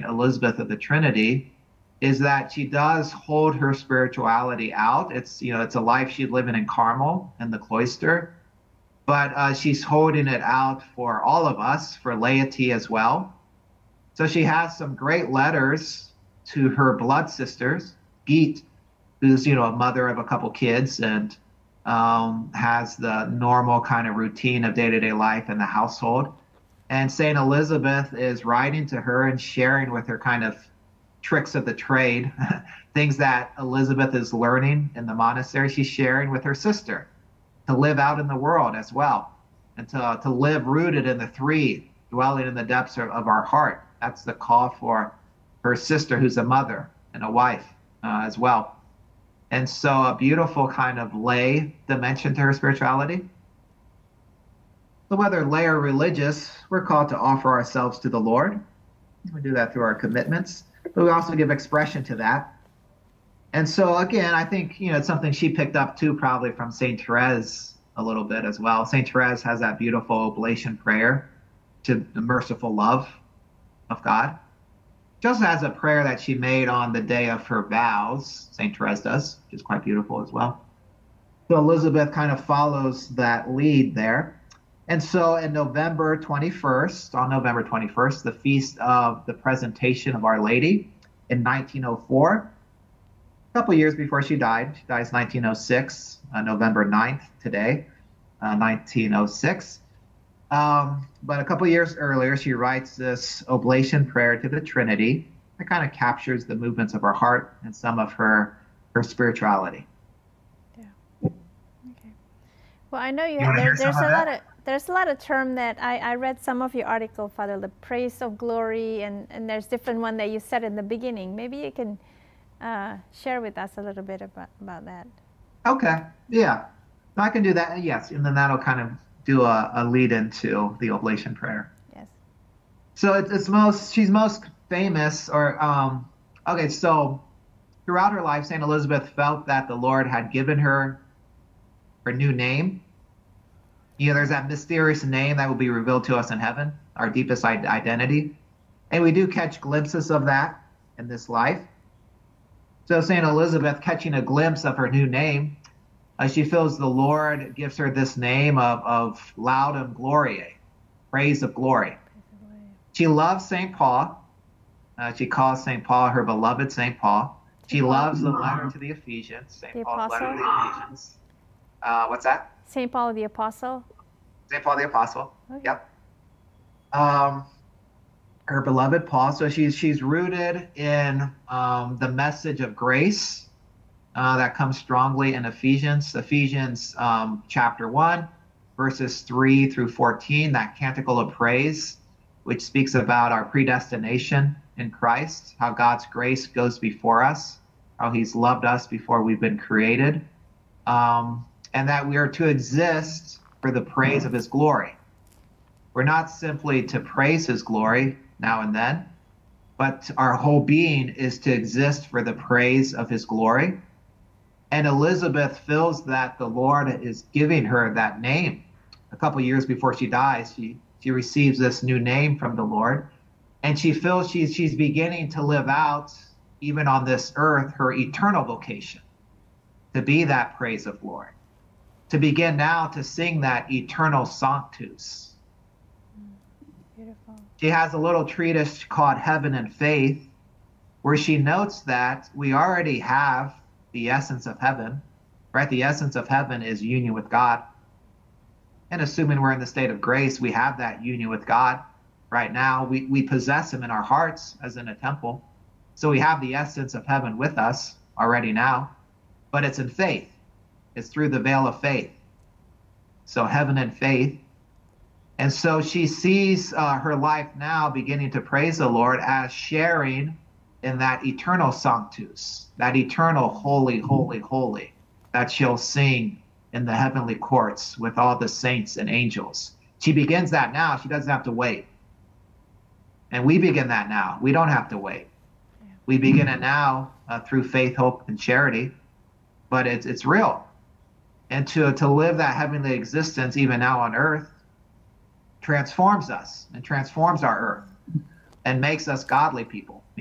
Saint Elizabeth of the Trinity is that she does hold her spirituality out. It's a life she's living in Carmel in the cloister, but she's holding it out for all of us, for laity as well. So she has some great letters to her blood sisters, Geet, who's a mother of a couple kids and has the normal kind of routine of day-to-day life in the household. And Saint Elizabeth is writing to her and sharing with her kind of tricks of the trade, things that Elizabeth is learning in the monastery. She's sharing with her sister to live out in the world as well, and to live rooted in the three, dwelling in the depths of our heart. That's the call for her sister, who's a mother and a wife as well. And so a beautiful kind of lay dimension to her spirituality. So whether lay or religious, we're called to offer ourselves to the Lord. We do that through our commitments, but we also give expression to that. And so again, I think, it's something she picked up too, probably from St. Therese a little bit as well. St. Therese has that beautiful oblation prayer to the merciful love of God. She also has a prayer that she made on the day of her vows, St. Therese does, which is quite beautiful as well. So Elizabeth kind of follows that lead there. And so on November 21st, the feast of the Presentation of Our Lady in 1904, a couple years before she died. She dies 1906, November 9th today, 1906. But a couple years earlier, she writes this oblation prayer to the Trinity that kind of captures the movements of her heart and some of her spirituality. Yeah. Okay. Well, I know there's a lot of term that I read some of your article, Father, the praise of glory, and there's different one that you said in the beginning. Maybe you can share with us a little bit about that. Okay. Yeah. I can do that. Yes. And then that'll kind of do a lead into the oblation prayer. Yes. So she's most famous okay. So throughout her life, St. Elizabeth felt that the Lord had given her her new name. There's that mysterious name that will be revealed to us in heaven, our deepest identity. And we do catch glimpses of that in this life. So St. Elizabeth, catching a glimpse of her new name, she feels the Lord gives her this name of Laudum Gloriae, praise of glory. She loves St. Paul. She calls St. Paul her beloved St. Paul. She loves the letter to the Ephesians, St. Paul's letter to the Ephesians. What's that? St. Paul the Apostle. St. Paul the Apostle. Okay. Yep. Her beloved Paul. So she's rooted in the message of grace that comes strongly in Ephesians. Ephesians chapter 1, verses 3 through 14, that canticle of praise, which speaks about our predestination in Christ, how God's grace goes before us, how he's loved us before we've been created, and that we are to exist for the praise of his glory. We're not simply to praise his glory now and then, but our whole being is to exist for the praise of his glory. And Elizabeth feels that the Lord is giving her that name. A couple years before she dies, she receives this new name from the Lord, and she feels she's beginning to live out, even on this earth, her eternal vocation, to be that praise of Lord, to begin now to sing that eternal Sanctus. Beautiful. She has a little treatise called Heaven and Faith, where she notes that we already have the essence of heaven, right? The essence of heaven is union with God. And assuming we're in the state of grace, we have that union with God right now. We possess him in our hearts as in a temple. So we have the essence of heaven with us already now, but it's in faith. It's through the veil of faith. So heaven and faith. And so she sees her life now beginning to praise the Lord as sharing in that eternal Sanctus, that eternal holy, holy, holy, that she'll sing in the heavenly courts with all the saints and angels. She begins that now. She doesn't have to wait. And we begin that now. We don't have to wait. We begin it now through faith, hope, and charity. But it's real. And to live that heavenly existence even now on earth transforms us and transforms our earth. and makes us godly people.